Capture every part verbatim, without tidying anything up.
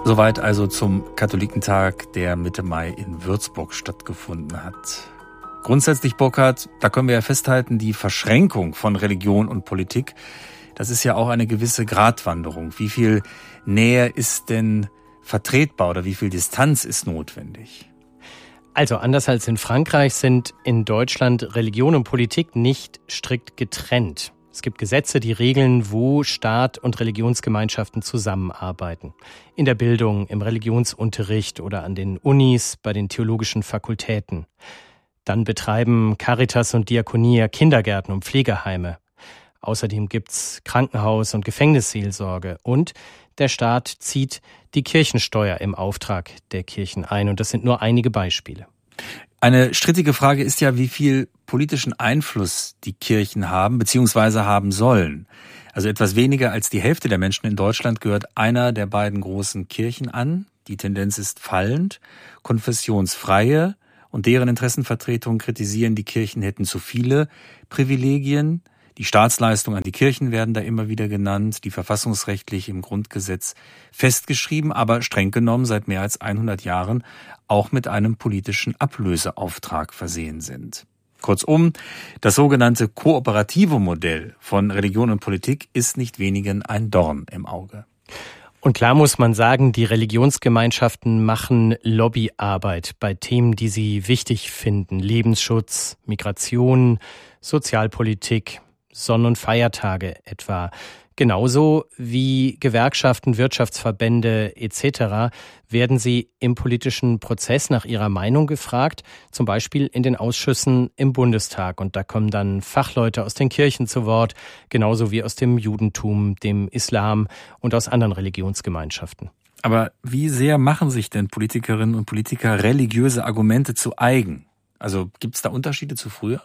Soweit also zum Katholikentag, der Mitte Mai in Würzburg stattgefunden hat. Grundsätzlich, Burkhard, da können wir ja festhalten, die Verschränkung von Religion und Politik, das ist ja auch eine gewisse Gratwanderung. Wie viel Nähe ist denn vertretbar oder wie viel Distanz ist notwendig? Also anders als in Frankreich sind in Deutschland Religion und Politik nicht strikt getrennt. Es gibt Gesetze, die regeln, wo Staat und Religionsgemeinschaften zusammenarbeiten. In der Bildung, im Religionsunterricht oder an den Unis, bei den theologischen Fakultäten. Dann betreiben Caritas und Diakonia Kindergärten und Pflegeheime. Außerdem gibt's Krankenhaus- und Gefängnisseelsorge. Und der Staat zieht die Kirchensteuer im Auftrag der Kirchen ein. Und das sind nur einige Beispiele. Eine strittige Frage ist ja, wie viel politischen Einfluss die Kirchen haben bzw. haben sollen. Also etwas weniger als die Hälfte der Menschen in Deutschland gehört einer der beiden großen Kirchen an. Die Tendenz ist fallend. Konfessionsfreie und deren Interessenvertretungen kritisieren, die Kirchen hätten zu viele Privilegien. Die Staatsleistungen an die Kirchen werden da immer wieder genannt, die verfassungsrechtlich im Grundgesetz festgeschrieben, aber streng genommen seit mehr als hundert Jahren auch mit einem politischen Ablöseauftrag versehen sind. Kurzum, das sogenannte kooperative Modell von Religion und Politik ist nicht wenigen ein Dorn im Auge. Und klar muss man sagen, die Religionsgemeinschaften machen Lobbyarbeit bei Themen, die sie wichtig finden. Lebensschutz, Migration, Sozialpolitik, Sonn- und Feiertage etwa. Genauso wie Gewerkschaften, Wirtschaftsverbände et cetera werden sie im politischen Prozess nach ihrer Meinung gefragt, zum Beispiel in den Ausschüssen im Bundestag. Und da kommen dann Fachleute aus den Kirchen zu Wort, genauso wie aus dem Judentum, dem Islam und aus anderen Religionsgemeinschaften. Aber wie sehr machen sich denn Politikerinnen und Politiker religiöse Argumente zu eigen? Also gibt es da Unterschiede zu früher?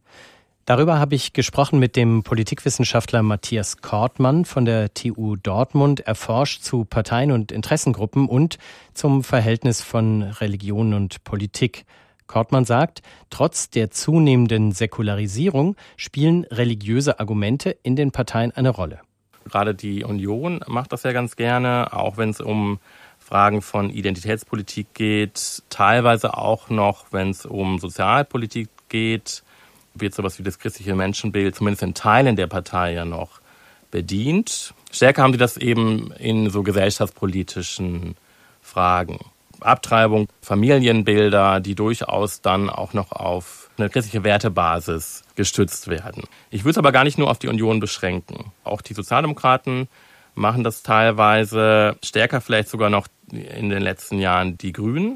Darüber habe ich gesprochen mit dem Politikwissenschaftler Matthias Kortmann von der T U Dortmund. Er forscht zu Parteien und Interessengruppen und zum Verhältnis von Religion und Politik. Kortmann sagt, trotz der zunehmenden Säkularisierung spielen religiöse Argumente in den Parteien eine Rolle. Gerade die Union macht das ja ganz gerne, auch wenn es um Fragen von Identitätspolitik geht, teilweise auch noch, wenn es um Sozialpolitik geht, wird sowas wie das christliche Menschenbild zumindest in Teilen der Partei ja noch bedient. Stärker haben die das eben in so gesellschaftspolitischen Fragen. Abtreibung, Familienbilder, die durchaus dann auch noch auf eine christliche Wertebasis gestützt werden. Ich würde es aber gar nicht nur auf die Union beschränken. Auch die Sozialdemokraten machen das teilweise, stärker vielleicht sogar noch in den letzten Jahren die Grünen.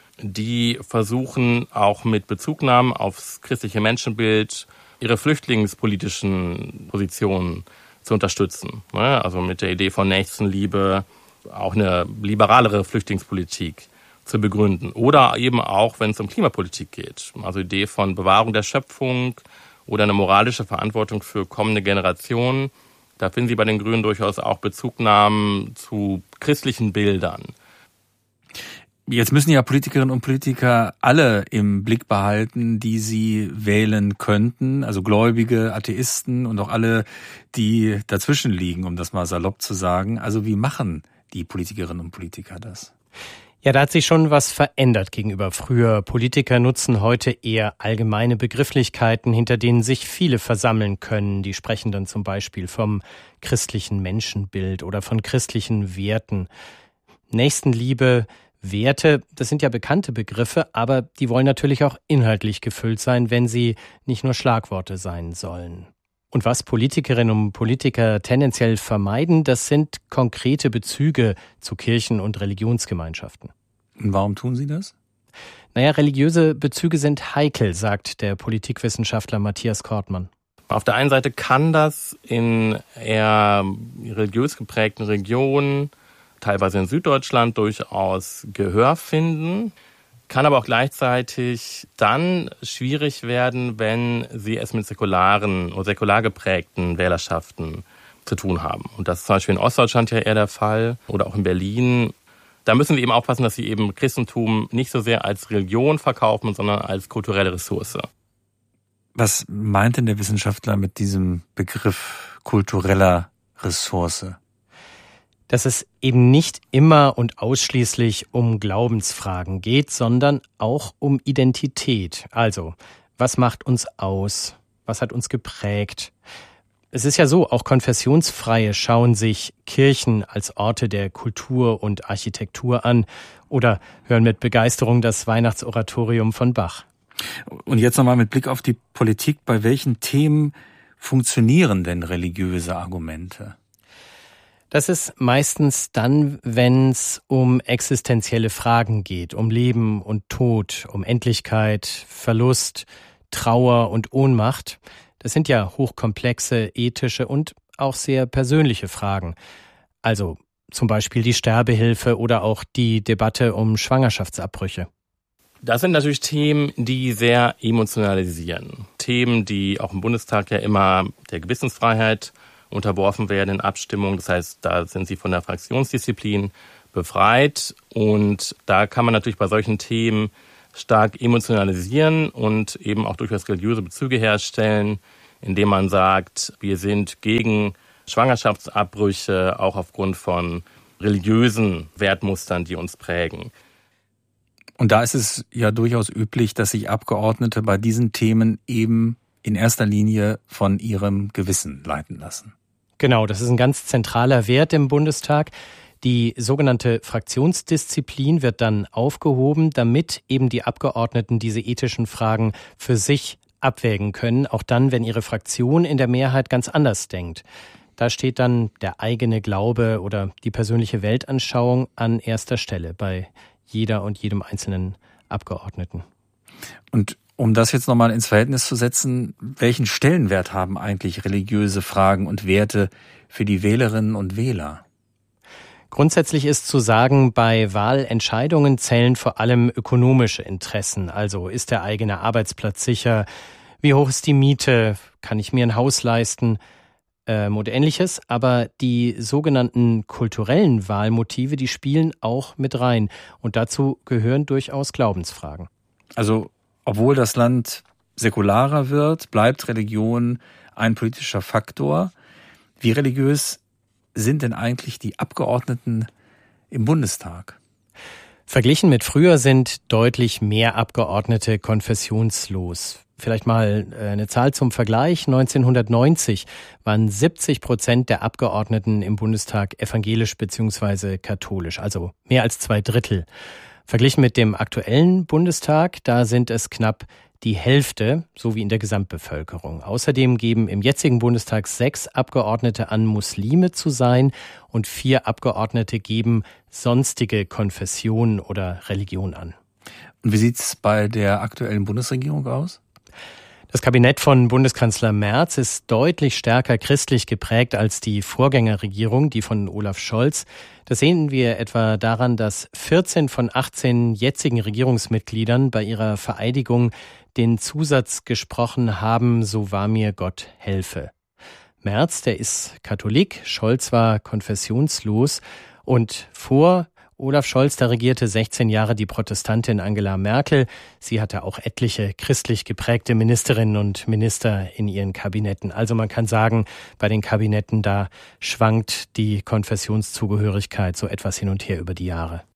Die versuchen auch mit Bezugnahmen aufs christliche Menschenbild ihre flüchtlingspolitischen Positionen zu unterstützen. Also mit der Idee von Nächstenliebe auch eine liberalere Flüchtlingspolitik zu begründen. Oder eben auch, wenn es um Klimapolitik geht. Also Idee von Bewahrung der Schöpfung oder eine moralische Verantwortung für kommende Generationen. Da finden Sie bei den Grünen durchaus auch Bezugnahmen zu christlichen Bildern. Jetzt müssen ja Politikerinnen und Politiker alle im Blick behalten, die sie wählen könnten, also Gläubige, Atheisten und auch alle, die dazwischen liegen, um das mal salopp zu sagen. Also wie machen die Politikerinnen und Politiker das? Ja, da hat sich schon was verändert gegenüber früher. Politiker nutzen heute eher allgemeine Begrifflichkeiten, hinter denen sich viele versammeln können. Die sprechen dann zum Beispiel vom christlichen Menschenbild oder von christlichen Werten. Nächstenliebe, Werte, das sind ja bekannte Begriffe, aber die wollen natürlich auch inhaltlich gefüllt sein, wenn sie nicht nur Schlagworte sein sollen. Und was Politikerinnen und Politiker tendenziell vermeiden, das sind konkrete Bezüge zu Kirchen und Religionsgemeinschaften. Und warum tun sie das? Naja, religiöse Bezüge sind heikel, sagt der Politikwissenschaftler Matthias Kortmann. Auf der einen Seite kann das in eher religiös geprägten Regionen, teilweise in Süddeutschland, durchaus Gehör finden, kann aber auch gleichzeitig dann schwierig werden, wenn sie es mit säkularen oder säkular geprägten Wählerschaften zu tun haben. Und das ist zum Beispiel in Ostdeutschland ja eher der Fall oder auch in Berlin. Da müssen sie eben aufpassen, dass sie eben Christentum nicht so sehr als Religion verkaufen, sondern als kulturelle Ressource. Was meint denn der Wissenschaftler mit diesem Begriff kultureller Ressource? Dass es eben nicht immer und ausschließlich um Glaubensfragen geht, sondern auch um Identität. Also, was macht uns aus? Was hat uns geprägt? Es ist ja so, auch Konfessionsfreie schauen sich Kirchen als Orte der Kultur und Architektur an oder hören mit Begeisterung das Weihnachtsoratorium von Bach. Und jetzt nochmal mit Blick auf die Politik. Bei welchen Themen funktionieren denn religiöse Argumente? Das ist meistens dann, wenn es um existenzielle Fragen geht, um Leben und Tod, um Endlichkeit, Verlust, Trauer und Ohnmacht. Das sind ja hochkomplexe, ethische und auch sehr persönliche Fragen. Also zum Beispiel die Sterbehilfe oder auch die Debatte um Schwangerschaftsabbrüche. Das sind natürlich Themen, die sehr emotionalisieren. Themen, die auch im Bundestag ja immer der Gewissensfreiheit unterworfen werden in Abstimmungen. Das heißt, da sind sie von der Fraktionsdisziplin befreit. Und da kann man natürlich bei solchen Themen stark emotionalisieren und eben auch durchaus religiöse Bezüge herstellen, indem man sagt, wir sind gegen Schwangerschaftsabbrüche, auch aufgrund von religiösen Wertmustern, die uns prägen. Und da ist es ja durchaus üblich, dass sich Abgeordnete bei diesen Themen eben in erster Linie von ihrem Gewissen leiten lassen. Genau, das ist ein ganz zentraler Wert im Bundestag. Die sogenannte Fraktionsdisziplin wird dann aufgehoben, damit eben die Abgeordneten diese ethischen Fragen für sich abwägen können, auch dann, wenn ihre Fraktion in der Mehrheit ganz anders denkt. Da steht dann der eigene Glaube oder die persönliche Weltanschauung an erster Stelle bei jeder und jedem einzelnen Abgeordneten. Und um das jetzt nochmal ins Verhältnis zu setzen, welchen Stellenwert haben eigentlich religiöse Fragen und Werte für die Wählerinnen und Wähler? Grundsätzlich ist zu sagen, bei Wahlentscheidungen zählen vor allem ökonomische Interessen. Also ist der eigene Arbeitsplatz sicher? Wie hoch ist die Miete? Kann ich mir ein Haus leisten? Ähm, und ähnliches. Aber die sogenannten kulturellen Wahlmotive, die spielen auch mit rein. Und dazu gehören durchaus Glaubensfragen. Also, obwohl das Land säkularer wird, bleibt Religion ein politischer Faktor. Wie religiös sind denn eigentlich die Abgeordneten im Bundestag? Verglichen mit früher sind deutlich mehr Abgeordnete konfessionslos. Vielleicht mal eine Zahl zum Vergleich. neunzehnhundertneunzig waren siebzig Prozent der Abgeordneten im Bundestag evangelisch bzw. katholisch, also mehr als zwei Drittel. Verglichen mit dem aktuellen Bundestag, da sind es knapp die Hälfte, so wie in der Gesamtbevölkerung. Außerdem geben im jetzigen Bundestag sechs Abgeordnete an, Muslime zu sein und vier Abgeordnete geben sonstige Konfession oder Religion an. Und wie sieht's bei der aktuellen Bundesregierung aus? Das Kabinett von Bundeskanzler Merz ist deutlich stärker christlich geprägt als die Vorgängerregierung, die von Olaf Scholz. Das sehen wir etwa daran, dass vierzehn von achtzehn jetzigen Regierungsmitgliedern bei ihrer Vereidigung den Zusatz gesprochen haben, so wahr mir Gott helfe. Merz, der ist Katholik, Scholz war konfessionslos und vor Olaf Scholz, da regierte sechzehn Jahre die Protestantin Angela Merkel. Sie hatte auch etliche christlich geprägte Ministerinnen und Minister in ihren Kabinetten. Also man kann sagen, bei den Kabinetten da schwankt die Konfessionszugehörigkeit so etwas hin und her über die Jahre.